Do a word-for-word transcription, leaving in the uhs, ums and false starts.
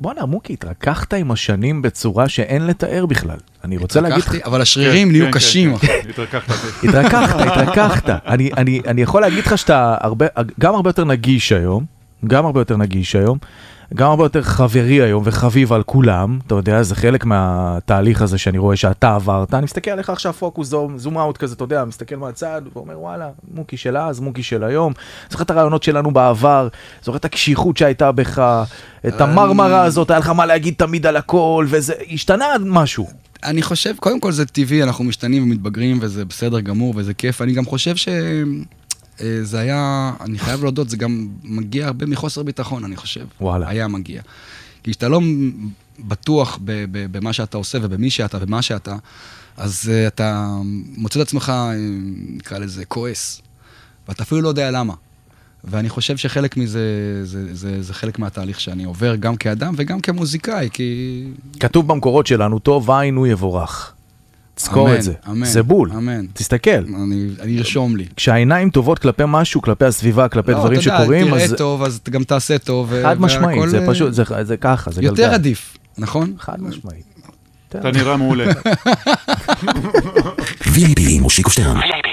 בוא'נה, מוקי, התרככת עם השנים בצורה שאין לתאר בכלל. אני רוצה להגיד לך... אבל השרירים נהיו קשים. התרככת. התרככת, התרככת. אני יכול להגיד לך שאתה גם הרבה יותר נגיש היום, גם הרבה יותר נגיש היום, גם הרבה יותר חברי היום וחביב על כולם, אתה יודע, זה חלק מהתהליך הזה שאני רואה שאתה עברת, אני מסתכל עליך עכשיו פוקוס, זום אאוט כזה, אתה יודע, מסתכל מהצד, ואומר, וואלה, מוקי של אז, מוקי של היום, זוכר את הרעיונות שלנו בעבר, זוכר את הקשיחות שהייתה בך, את המרמרה הזאת, היה לך מה להגיד תמיד על הכל, וזה השתנה משהו. אני חושב, קודם כל זה טבעי, אנחנו משתנים ומתבגרים, וזה בסדר גמור, וזה כיף, אני גם חושב ש... זה היה, אני חייב להודות, זה גם מגיע הרבה מחוסר ביטחון, אני חושב. וואלה. היה מגיע. כי שאתה לא בטוח במה שאתה עושה ובמי שאתה ומה שאתה, אז אתה מוצא את עצמך, נקרא לזה, כועס. ואתה אפילו לא יודע למה. ואני חושב שחלק מזה, זה, זה, זה חלק מהתהליך שאני עובר גם כאדם וגם כמוזיקאי, כי... כתוב במקורות שלנו, טוב עין הוא יבורך. תזכור אמן, את זה, אמן, זה בול, אמן. תסתכל. אני, אני ארשום לי. כשהעיניים טובות כלפי משהו, כלפי הסביבה, כלפי לא, דברים אתה יודע, שקורים, תראה אז... טוב, אז גם תעשה טוב. חד משמעית, והכל, זה פשוט, זה, זה ככה, זה גלגל. יותר עדיף, נכון? חד משמעית. אתה נראה מעולה. וי איי פי מושיקו שטרן.